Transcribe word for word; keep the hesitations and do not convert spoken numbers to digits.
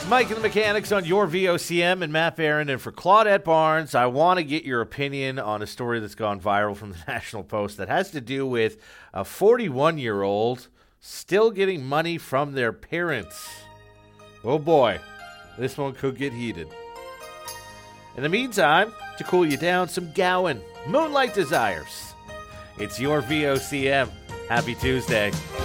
Mike and the Mechanics on your V O C M and Matt Barron. And for Claudette Barnes, I want to get your opinion on a story that's gone viral from the National Post that has to do with a forty-one-year-old still getting money from their parents. Oh boy, this one could get heated. In the meantime, to cool you down, some Gowan, Moonlight Desires. It's your V O C M. Happy Tuesday.